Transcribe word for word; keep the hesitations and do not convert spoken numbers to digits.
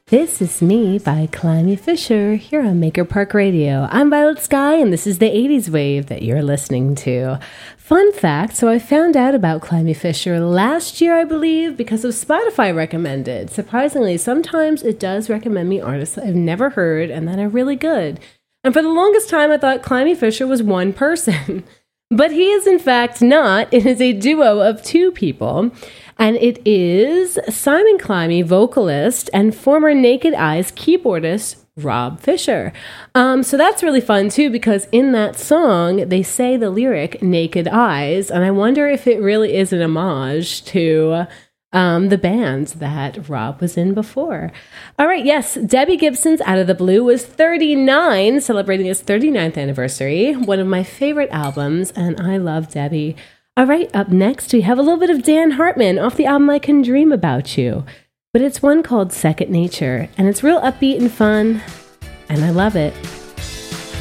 This is Me by Climby Fisher here on Maker Park Radio. I'm Violet Sky, and this is the eighties wave that you're listening to. Fun fact, so I found out about Climby Fisher last year, I believe, because of Spotify recommended. Surprisingly, sometimes it does recommend me artists I've never heard and that are really good. And for the longest time, I thought Climby Fisher was one person. But he is, in fact, not. It is a duo of two people. And it is Simon Climby, vocalist, and former Naked Eyes keyboardist, Rob Fisher. Um, so that's really fun, too, because in that song, they say the lyric, Naked Eyes, and I wonder if it really is an homage to um, the bands that Rob was in before. All right, yes, Debbie Gibson's Out of the Blue was thirty-nine, celebrating its thirty-ninth anniversary, one of my favorite albums, and I love Debbie. All right, up next, we have a little bit of Dan Hartman off the album I Can Dream About You. But it's one called Second Nature, and it's real upbeat and fun, and I love it.